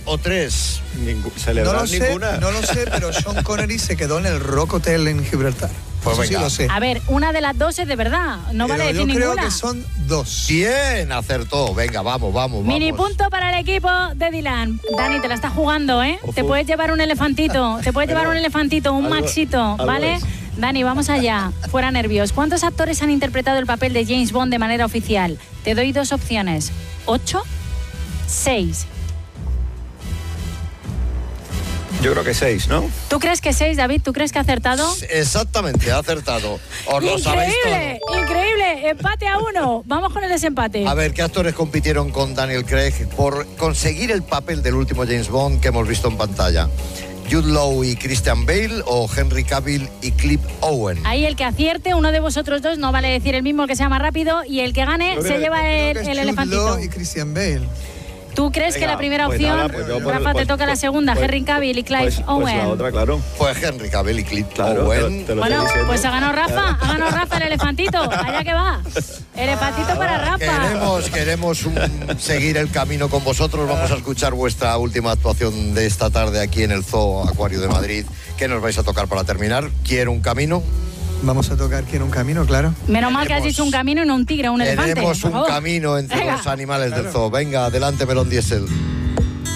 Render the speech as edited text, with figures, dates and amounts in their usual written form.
o 3? ¿Celebrar ninguna? No lo sé, pero Sean Connery se quedó en el Rock Hotel en Gibraltar. Pues eso venga. sí lo sé. A ver, una de las dos es de verdad. No vale decir ninguna. Yo creo que son 2. Bien, acertó. Venga, vamos. Mini punto para el equipo de Dylan. Dani, te la estás jugando, ¿eh? Te puedes llevar un elefantito. Un maxito, ¿vale? Dani, vamos allá. Fuera nervios. ¿Cuántos actores han interpretado el papel de James Bond de manera oficial? Te doy 2 opciones. 8, 6. Yo creo que 6, ¿no? ¿Tú crees que 6, David? ¿Tú crees que ha acertado? Exactamente, ha acertado. Os lo sabéis todo. Increíble. Empate a 1. Vamos con el desempate. A ver, ¿qué actores compitieron con Daniel Craig por conseguir el papel del último James Bond que hemos visto en pantalla? ¿Jude Law y Christian Bale o Henry Cavill y Clive Owen? Ahí el que acierte, uno de vosotros dos, no vale decir el mismo, el que sea más rápido, y el que gane se lleva el elefantito. Jude Law y Christian Bale. ¿Tú crees que la primera opción, Rafa, te toca la segunda, Henry Cavill y Clive Owen? Pues la otra, claro. Pues Henry Cavill y Clive Owen. Bueno, pues ha ganado Rafa el elefantito. Allá que va. Elefantito para Rafa. Queremos seguir el camino con vosotros. Vamos a escuchar vuestra última actuación de esta tarde aquí en el Zoo Acuario de Madrid. ¿Qué nos vais a tocar para terminar? ¿Quiero un camino? Vamos a tocar Quiero un camino, claro. Menos mal que has dicho un camino y no un tigre o un elefante. Tenemos un camino entre los animales del zoo. Venga, adelante, Melón Diesel.